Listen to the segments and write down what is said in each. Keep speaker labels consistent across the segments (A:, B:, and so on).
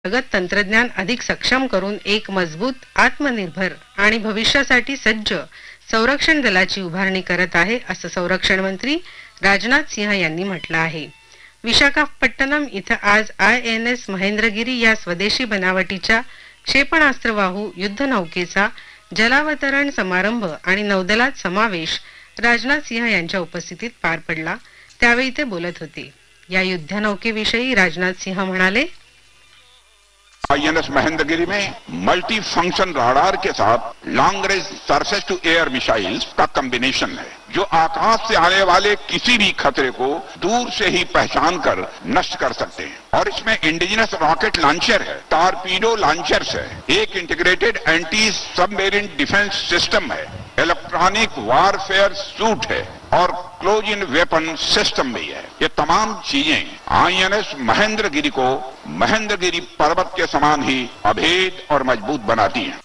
A: प्रगत तंत्रज्ञान अधिक सक्षम करून एक मजबूत, आत्मनिर्भर आणि भविष्यासाठी सज्ज संरक्षण दलाची उभारणी करत आहे, असं संरक्षण मंत्री राजनाथ सिंह यांनी म्हटलं आहे. विशाखापट्टणम इथं आज INS महेंद्रगिरी या स्वदेशी बनावटीच्या क्षेपणास्त्रवाहू युद्धनौकेचा जलावतरण समारंभ आणि नौदलात समावेश राजनाथ सिंह यांच्या उपस्थितीत पार पडला. त्यावेळी ते बोलत होते. या युद्धनौकेविषयी राजनाथ सिंह म्हणाले,
B: INS महेंद्रगिरी में मल्टी फंक्शन रडार के साथ long range surface to air missiles का कॉम्बिनेशन है, जो आकाश से आने वाले किसी भी खतरे को दूर से ही पहचान कर नष्ट कर सकते हैं. और इसमें इंडिजिनस रॉकेट लॉन्चर है, टॉर्पीडो लॉन्चर्स है, एक integrated anti submarine defence system है, इलेक्ट्रॉनिक वारफेयर सूट है और क्लोज इन वेपन सिस्टम भी है. ये तमाम चीजें INS महेंद्रगिरी को महेंद्रगिरी पर्वत के समान ही अभेद और मजबूत बनाती हैं.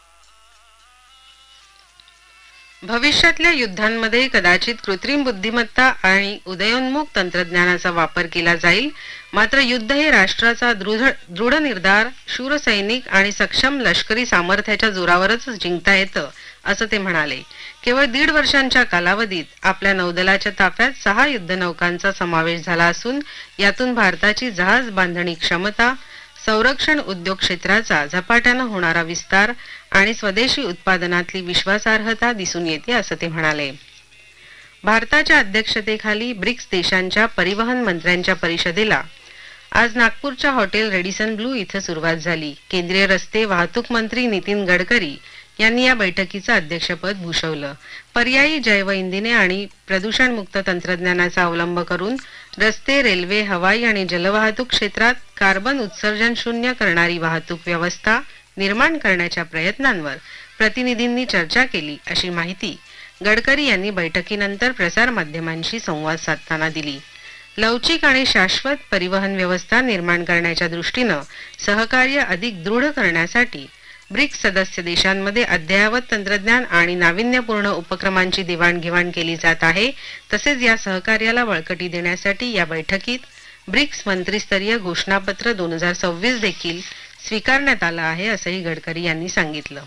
A: भविष्यातल्या युद्धांमध्ये कदाचित कृत्रिम बुद्धिमत्ता आणि उदयोन्मुख तंत्रज्ञानाचा वापर केला जाईल, मात्र युद्ध हे राष्ट्राचा दृढ निर्धार, शूर सैनिक आणि सक्षम लष्करी सामर्थ्याच्या जोरावरच जिंकता येतं, असं ते म्हणाले. केवळ 1.5 वर्षांच्या कालावधीत आपल्या नौदलाच्या ताफ्यात 6 युद्धनौकांचा समावेश झाला असून यातून भारताची जहाज बांधणी क्षमता, संरक्षण उद्योग क्षेत्राचा झपाट्यानं होणारा विस्तार आणि स्वदेशी उत्पादनातली विश्वासार्हता दिसून येते, असं ते म्हणाले. भारताच्या अध्यक्षतेखाली ब्रिक्स देशांच्या परिवहन मंत्र्यांच्या परिषदेला आज नागपूरच्या हॉटेल रेडिसन ब्लू इथं सुरुवात झाली. केंद्रीय रस्ते वाहतूक मंत्री नितीन गडकरी यांनी या बैठकीचं अध्यक्षपद भूषवलं. पर्यायी जैव इंधने आणि प्रदूषणमुक्त तंत्रज्ञानाचा अवलंब करून रस्ते, रेल्वे, हवाई आणि जलवाहतूक क्षेत्रात कार्बन उत्सर्जन शून्य करणारी वाहतूक व्यवस्था निर्माण करण्याच्या प्रयत्नांवर प्रतिनिधींनी चर्चा केली, अशी माहिती गडकरी यांनी बैठकीनंतर प्रसार माध्यमांशी संवाद साधताना दिली. लवचिक आणि शाश्वत परिवहन व्यवस्था निर्माण करण्याच्या दृष्टीनं सहकार्य अधिक दृढ करण्यासाठी ब्रिक्स सदस्य देशांमध्ये अद्ययावत तंत्रज्ञान आणि नाविन्यपूर्ण उपक्रमांची देवाणघेवाण केली जात आहे. तसेच या सहकार्याला बळकटी देण्यासाठी या बैठकीत ब्रिक्स मंत्रीस्तरीय घोषणापत्र 2026 देखील स्वीकारण्यात आलं आहे, असंही गडकरी यांनी सांगितलं.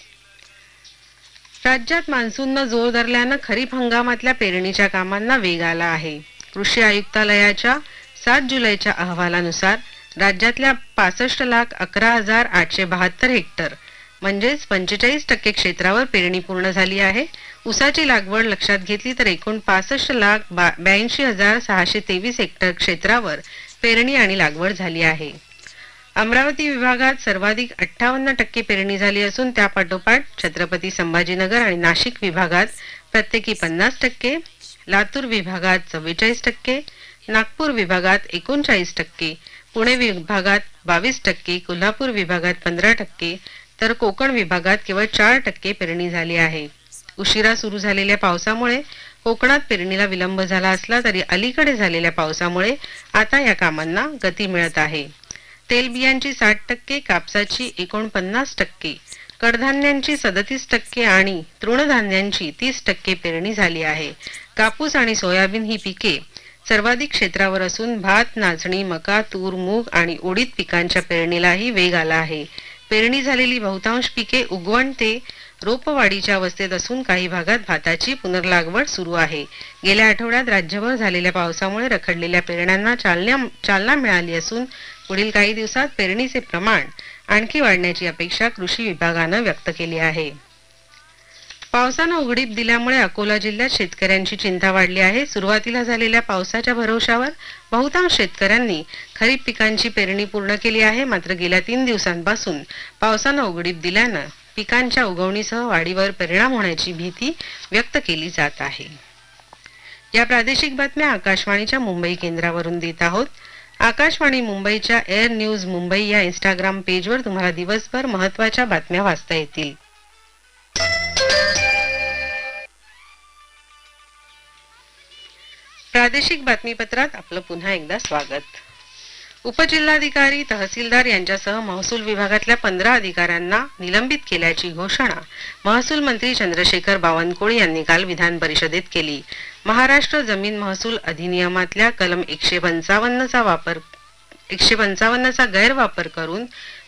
A: राज्यात मान्सूननं जोर धरल्यानं खरीप हंगामातल्या पेरणीच्या कामांना वेग आला आहे. कृषी आयुक्तालयाच्या 7 जुलैच्या अहवालानुसार राज्यातल्या 65,11,872 हेक्टर म्हणजेच 45% क्षेत्रावर पेरणी पूर्ण झाली आहे. ऊसाची लागवड लक्षात घेतली तर एकूण 65,82,623 हेक्टर क्षेत्रावर पेरणी आणि लागवड झाली आहे. अमरावती विभागात सर्वाधिक 58% पेरणी झाली असून त्यापाठोपाठ छत्रपती संभाजीनगर आणि नाशिक विभागात प्रत्येकी 50%, लातूर विभागात 44%, नागपूर विभागात 39%, पुणे विभागात 22%, कोल्हापूर विभागात 15%, तर कोकण विभागात केवळ 4% पेरणी झाली आहे. उशिरा सुरू झालेल्या पावसामुळे कोकणात पेरणीला विलंब झाला असला तरी अलीकडे झालेल्या पावसामुळे आता या कामांना गती मिळत आहे. तेलबियांची 60%, कापसाची 49%, कडधान्यांची 37% आणि तृणधान्यांची 30% पेरणी झाली आहे. कापूस आणि सोयाबीन ही पिके सर्वाधिक क्षेत्रावर असून भात, नाचणी, मका, तूर, मूग आणि उडीद पिकांच्या पेरणीलाही वेग आला आहे. पेरणी झालेली बहुतांश पिके उगवण ते रोपवाढीच्या अवस्थेत असून काही भागात भाताची पुनर्लागवड सुरू आहे. गेल्या आठवड्यात राज्यभर झालेल्या पावसामुळे रखडलेल्या पेरण्यांना चालना मिळाली असून पुढील काही दिवसात पेरणीचे प्रमाण आणखी वाढण्याची अपेक्षा कृषी विभागानं व्यक्त केली आहे. पावसानं उघडीप दिल्यामुळे अकोला जिल्ह्यात शेतकऱ्यांची चिंता वाढली आहे. सुरुवातीला झालेल्या पावसाच्या भरवशावर बहुतांश शेतकऱ्यांनी खरीप पिकांची पेरणी पूर्ण केली आहे. मात्र गेल्या 3 दिवसांपासून पावसानं उघडीप दिल्यानं पिकांच्या उगवणीसह वाढीवर परिणाम होण्याची भीती व्यक्त केली जात आहे. या प्रादेशिक बातम्या आकाशवाणीच्या मुंबई केंद्रावरून देत आहोत. आकाशवाणी मुंबईच्या एअर न्यूज मुंबई या इंस्टाग्राम पेजवर तुम्हाला दिवसभर महत्त्वाच्या बातम्या वाचता येतील. प्रादेशिक बातमीपत्रात आपलं पुन्हा एकदा स्वागत. उपजिल्हाधिकारी, तहसीलदार यांच्यासह महसूल विभागातल्या 15 अधिकाऱ्यांना निलंबित केल्याची घोषणा महसूल मंत्री चंद्रशेखर बावनकुळे यांनी काल विधान परिषदेत केली. महाराष्ट्र जमीन महसूल अधिनियमातल्या कलम 155 चा गैरवापर करून